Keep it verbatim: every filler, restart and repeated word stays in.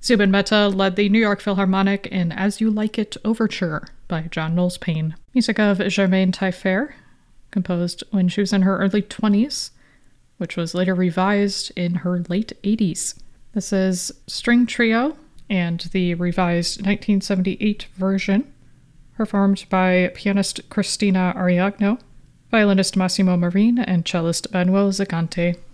Zubin Mehta led the New York Philharmonic in As You Like It Overture by John Knowles Paine. Music of Germaine Taillefer, composed when she was in her early twenties, which was later revised in her late eighties. This is String Trio and the revised nineteen seventy-eight version, performed by pianist Cristina Ariagno, violinist Massimo Marine, and cellist Manuel Zagante.